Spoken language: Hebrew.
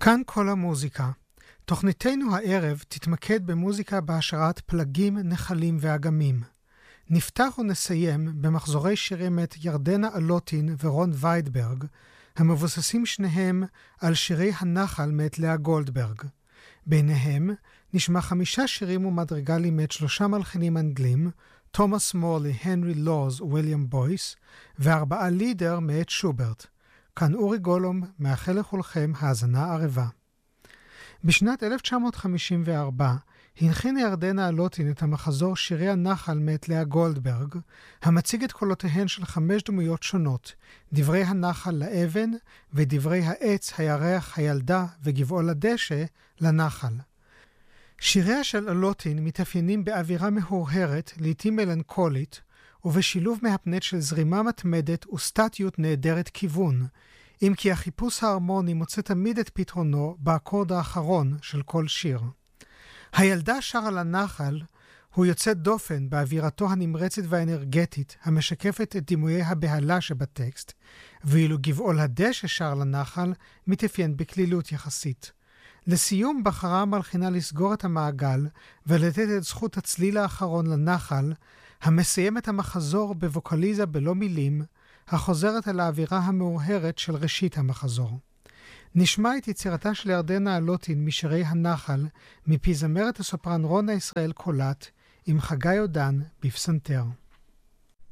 כאן כל המוזיקה. תוכניתנו הערב תתמקד במוזיקה בהשראת פלגים, נחלים ואגמים. נפתח ונסיים במחזורי שירים את ירדנה אלוטין ורון ויידברג, המבוססים שניהם על שירי הנחל מאת לאה גולדברג. ביניהם נשמע 5 שירים ומדרגלי מאת 3 מלחינים אנגלים, תומאס מורלי, הנרי לוז וויליאם בויס, ו4 לידר מאת שוברט. כאן אורי גולום, מאחל לכולכם האזנה ערבה. בשנת 1954 הנחינה ירדנה אלוטין את המחזור שירי הנחל מאת לאה גולדברג, המציג את קולותיהן של 5 דמויות שונות, דברי הנחל לאבן ודברי העץ, הירח, הילדה וגבעול הדשא לנחל. שיריה של אלוטין מתאפיינים באווירה מהורהרת, לעתים מלנכולית, ובשילוב מהפנט של זרימה מתמדת וסטטיות נהדרת כיוון, אם כי החיפוש ההרמוני מוצא תמיד את פתרונו באקורד האחרון של כל שיר. הילדה שרה לנחל הוא יוצא דופן באווירתו הנמרצת והאנרגטית המשקפת את דימויי הבהלה שבטקסט, ואילו גבעול הדשא שר לנחל מתאפיין בכלילות יחסית. לסיום בחרה המלחינה לסגור את המעגל ולתת את זכות הצליל האחרון לנחל, המסיים את המחזור בווקליזה בלא מילים, החוזרת על האווירה המאוהרת של ראשית המחזור. נשמע את יצירתה של ירדנה אלוטין משירי הנחל, מפי זמרת הסופרן רונה ישראל קולט, עם חגי עודן בפסנתר.